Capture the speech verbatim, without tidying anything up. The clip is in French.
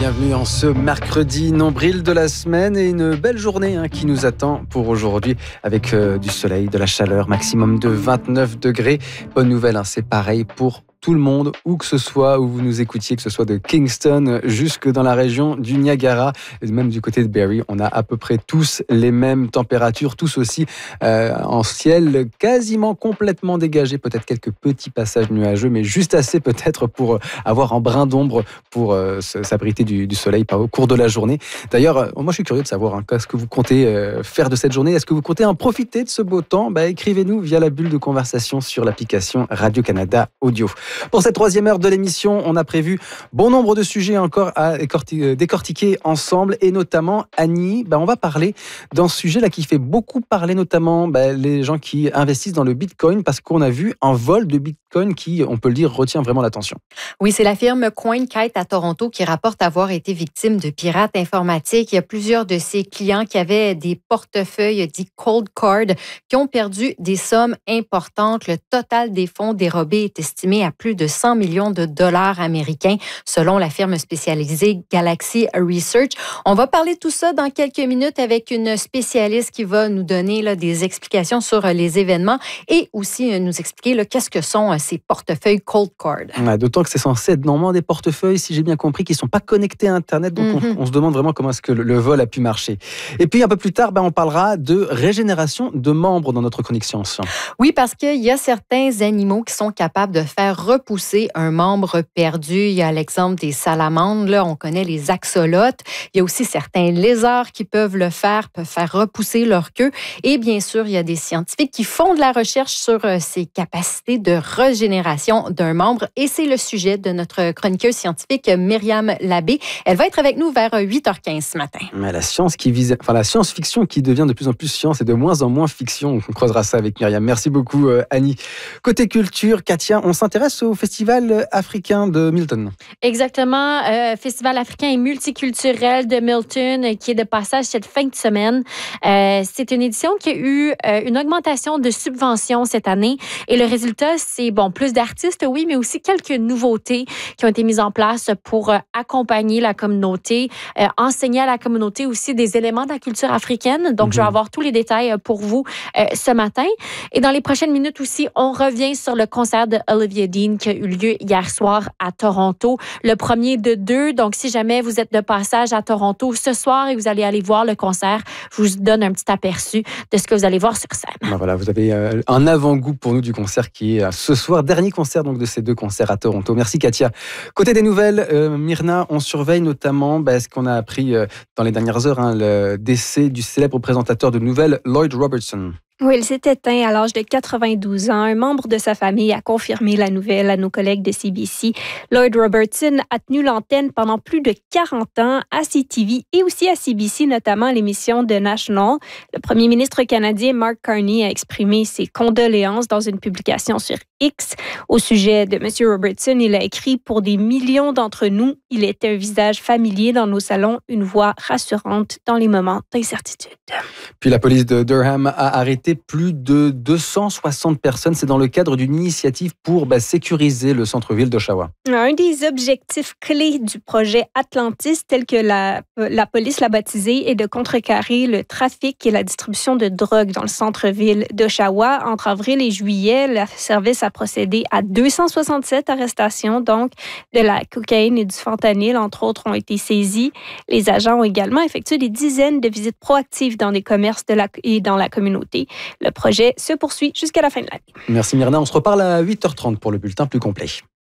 bienvenue en ce mercredi nombril de la semaine et une belle journée hein, qui nous attend pour aujourd'hui avec euh, du soleil, de la chaleur, maximum de vingt-neuf degrés. Bonne nouvelle, hein, c'est pareil pour tout le monde, où que ce soit, où vous nous écoutiez, que ce soit de Kingston jusque dans la région du Niagara, et même du côté de Barrie, on a à peu près tous les mêmes températures, tous aussi euh, en ciel quasiment complètement dégagé, peut-être quelques petits passages nuageux, mais juste assez peut-être pour avoir un brin d'ombre pour euh, s'abriter du, du soleil au cours de la journée. D'ailleurs, moi je suis curieux de savoir hein, qu'est-ce que vous comptez euh, faire de cette journée. Est-ce que vous comptez en profiter de ce beau temps? Bah, écrivez-nous via la bulle de conversation sur l'application Radio-Canada Audio. Pour cette troisième heure de l'émission, on a prévu bon nombre de sujets encore à décortiquer ensemble et notamment, Annie, ben on va parler d'un sujet là qui fait beaucoup parler, notamment ben, les gens qui investissent dans le Bitcoin parce qu'on a vu un vol de Bitcoin qui, on peut le dire, retient vraiment l'attention. Oui, c'est la firme CoinKite à Toronto qui rapporte avoir été victime de pirates informatiques. Il y a plusieurs de ses clients qui avaient des portefeuilles dits cold card qui ont perdu des sommes importantes. Le total des fonds dérobés est estimé à plus de cent millions de dollars américains, selon la firme spécialisée Galaxy Research. On va parler de tout ça dans quelques minutes avec une spécialiste qui va nous donner là, des explications sur les événements et aussi nous expliquer là, qu'est-ce que sont ces portefeuilles cold card. Ouais, d'autant que c'est censé être normalement des portefeuilles, si j'ai bien compris, qui ne sont pas connectés à Internet. Donc, mm-hmm. on, on se demande vraiment comment est-ce que le, le vol a pu marcher. Et puis, un peu plus tard, ben, on parlera de régénération de membres dans notre chronique science. Oui, parce qu'il y a certains animaux qui sont capables de faire repousser un membre perdu. Il y a l'exemple des salamandres, là, on connaît les axolotes. Il y a aussi certains lézards qui peuvent le faire, peuvent faire repousser leur queue. Et bien sûr, il y a des scientifiques qui font de la recherche sur ces capacités de régénération d'un membre. Et c'est le sujet de notre chroniqueuse scientifique Myriam Labbé. Elle va être avec nous vers huit heures quinze ce matin. Mais la science qui vise, enfin la science-fiction qui devient de plus en plus science et de moins en moins fiction. On creusera ça avec Myriam. Merci beaucoup, Annie. Côté culture, Katia, on s'intéresse au Festival africain de Milton. Exactement. Euh, Festival africain et multiculturel de Milton euh, qui est de passage cette fin de semaine. Euh, c'est une édition qui a eu euh, une augmentation de subventions cette année et le résultat, c'est bon, plus d'artistes, oui, mais aussi quelques nouveautés qui ont été mises en place pour euh, accompagner la communauté, euh, enseigner à la communauté aussi des éléments de la culture africaine. Donc, mm-hmm. je vais avoir tous les détails pour vous euh, ce matin. Et dans les prochaines minutes aussi, on revient sur le concert de Olivia Dean qui a eu lieu hier soir à Toronto. Le premier de deux. Donc, si jamais vous êtes de passage à Toronto ce soir et vous allez aller voir le concert, je vous donne un petit aperçu de ce que vous allez voir sur scène. Ben voilà, vous avez euh, un avant-goût pour nous du concert qui est euh, ce soir. Dernier concert donc, de ces deux concerts à Toronto. Merci Katia. Côté des nouvelles, euh, Myrna, on surveille notamment ben, ce qu'on a appris euh, dans les dernières heures, hein, le décès du célèbre présentateur de nouvelles, Lloyd Robertson. Oui, il s'est éteint à l'âge de quatre-vingt-douze ans. Un membre de sa famille a confirmé la nouvelle à nos collègues de C B C. Lloyd Robertson a tenu l'antenne pendant plus de quarante ans à C T V et aussi à C B C, notamment à l'émission de National. Le premier ministre canadien Mark Carney a exprimé ses condoléances dans une publication sur X. Au sujet de M. Robertson, il a écrit « Pour des millions d'entre nous, il était un visage familier dans nos salons, une voix rassurante dans les moments d'incertitude. » Puis la police de Durham a arrêté plus de deux cent soixante personnes. C'est dans le cadre d'une initiative pour bah, sécuriser le centre-ville d'Oshawa. Un des objectifs clés du projet Atlantis, tel que la, la police l'a baptisé, est de contrecarrer le trafic et la distribution de drogue dans le centre-ville d'Oshawa. Entre avril et juillet, le service a procédé à deux cent soixante-sept arrestations, donc de la cocaïne et du fentanyl, entre autres, ont été saisis. Les agents ont également effectué des dizaines de visites proactives dans des commerces de la, et dans la communauté. Le projet se poursuit jusqu'à la fin de l'année. Merci Myrna. On se reparle à huit heures trente pour le bulletin plus complet.